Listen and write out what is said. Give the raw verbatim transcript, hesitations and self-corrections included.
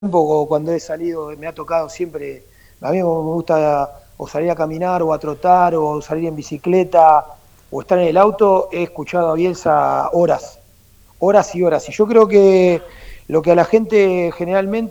tiempo, cuando he salido, me ha tocado siempre, a mí me gusta o salir a caminar o a trotar o salir en bicicleta o estar en el auto, he escuchado a Bielsa horas, horas y horas. Y yo creo que lo que a la gente generalmente